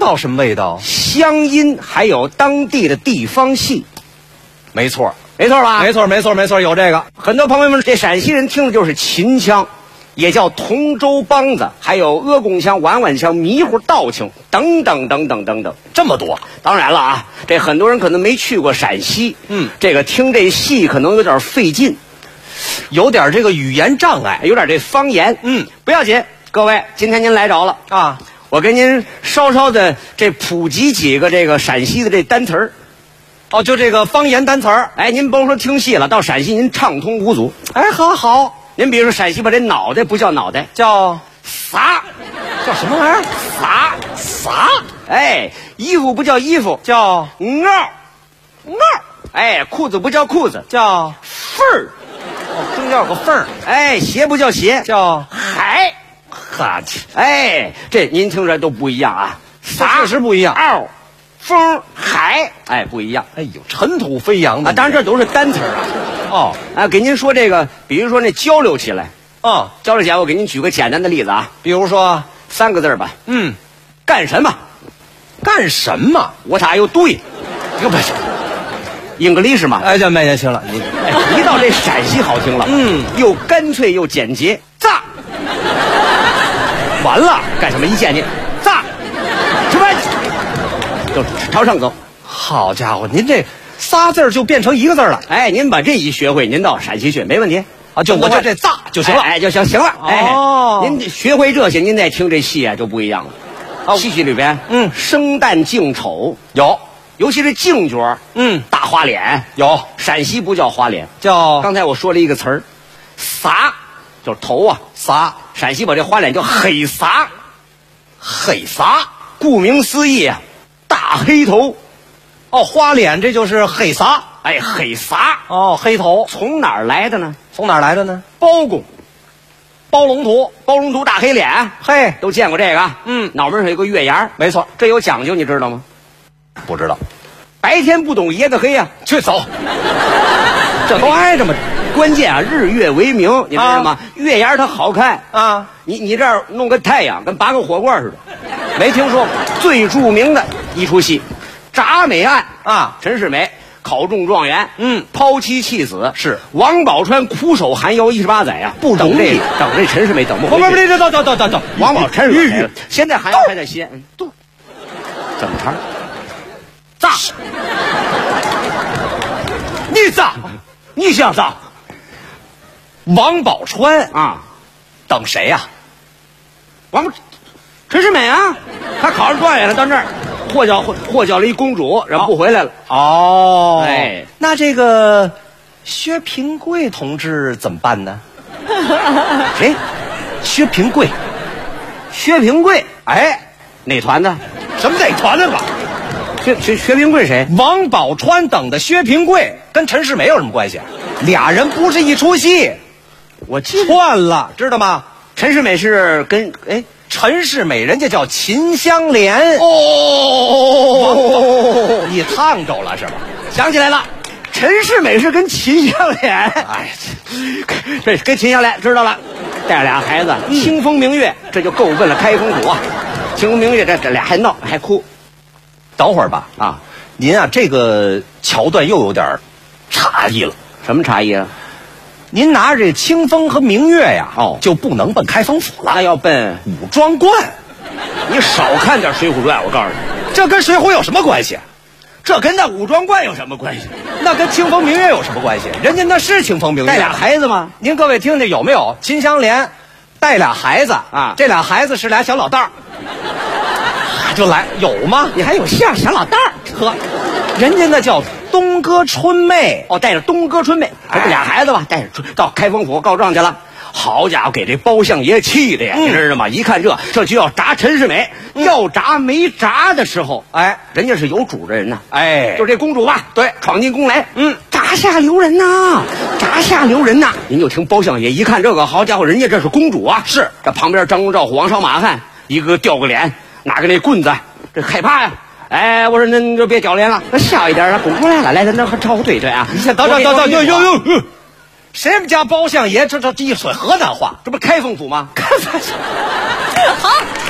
道什么味道？ 乡音，还有当地的地方戏。 没错， 没错吧？ 没错，没错，没错，有这个。 很多朋友们，这陕西人听的就是秦腔，也叫同州梆子，还有阿公腔、碗碗腔、迷糊道腔等等等等等等， 这么多。 当然了啊，这很多人可能没去过陕西，这个听这戏可能有点费劲， 有点这个语言障碍， 有点这方言。不要紧，各位，今天您来着了啊，我给您稍稍的这普及几个这个陕西的这单词儿。 哦，就这个方言单词儿。 哎，您甭说听戏了，到陕西您畅通无阻。 哎，好。 您比如说陕西把这脑袋不叫脑袋， 叫撒， 叫什么玩意儿？撒。 哎，衣服不叫衣服， 叫袄。哎，裤子不叫裤子， 叫缝儿。 哦，中间有个缝儿。 哎，鞋不叫鞋， 叫海。 哈去。 哎，这您听着都不一样啊， 撒确实不一样。 嗷，风海，哎，不一样。 哎呦，尘土飞扬的啊！当然这都是单词啊。 哦， 啊，给您说这个，比如说那交流起来，交流起来，我给您举个简单的例子啊， 比如说 3个字吧，干什么？ 干什么？ 我咋又对？又不是English嘛？ 哎，这没人听了，你一到这陕西好听了，又干脆又简洁，炸！完了，干什么？一见你，炸！什么？就朝上走。 好家伙，您这仨字就变成一个字了。 哎，您把这一学会，您到陕西去没问题啊。就我就这炸就行了， 哎，就行了。 哦， 哎，您学会这些，您再听这戏啊就不一样了。戏里边，生旦净丑有， 尤其是净角，大花脸有。 陕西不叫花脸， 叫刚才我说了一个词儿，撒，就是头啊， 撒。 陕西把这花脸叫黑撒， 黑撒， 顾名思义啊，大黑头。 哦，花脸这就是黑撒。 哎，黑撒。 哦，黑头从哪儿来的呢？ 从哪儿来的呢？ 包公， 包龙图， 大黑脸， 嘿， 都见过这个。脑门上有个月牙， 没错， 这有讲究，你知道吗？ 不知道。 白天不懂爷的黑啊， 去走。这都挨着嘛。 关键啊，日月为明，你知道吗？月牙它好看啊。 你这儿弄个太阳，跟拔个火罐似的， 没听说过。 最著名的一出戏，铡美案啊， 陈世美考中状元，抛妻弃子，是王宝钏苦守寒窑18载呀，不容易。等这陈世美等不回去。 不，走， 王宝钏来了，现在寒窑还在歇。怎么着？炸！ 你炸！你想炸？王宝钏啊， 等谁呀？ 陈世美啊，他考上状元了，到那儿获教了一公主，然后不回来了。 哦， 哎， 那这个薛平贵同志怎么办呢？ 谁？ 薛平贵。 哎，哪团的？ 什么哪团的吧？ 薛平贵谁？ 王宝钏等的薛平贵跟陈世美有什么关系？俩人不是一出戏， 我串了，知道吗？ 陈世美是跟陈世美人家叫秦香莲。 哦， 你烫着了是吧？ 想起来了，陈世美是跟秦香莲。 哎， 这跟秦香莲知道了，带着俩孩子，清风明月，这就够奔了开封府啊！清风明月这俩还闹还哭。 等会儿吧啊，您啊这个桥段又有点差异了。 什么差异啊？ 您拿着这清风和明月呀，就不能奔开封府了， 那要奔武装观。 你少看点《水浒传》，我告诉你， 这跟水浒有什么关系？ 这跟那武装观有什么关系？ 那跟清风明月有什么关系？人家那是清风明月， 带俩孩子吗？ 您各位听听有没有？秦香莲带俩孩子啊，这俩孩子是俩小老道儿，就来有吗？ 你还有像小老道儿？ 呵，人家那叫东哥春妹。 带着东哥春妹，这俩孩子吧，带着到开封府告状去了。好家伙，给这包相爷气的呀，你知道吗？一看这就要铡陈世美，要铡没铡的时候，人家是有主的人呐，就这公主吧，对，闯进宫来，铡下留人呐，铡下留人呐。您就听包相爷一看这个，好家伙，人家这是公主啊，是这旁边张公赵虎王朝马汉一个掉个脸，拿个那棍子，这害怕呀。哎，我说那就别掉脸了，小一点啊，公主来了，来，咱和招呼对对啊。 你先等，谁们家包相爷这一嘴河南话？ 这不开封府吗？ 好。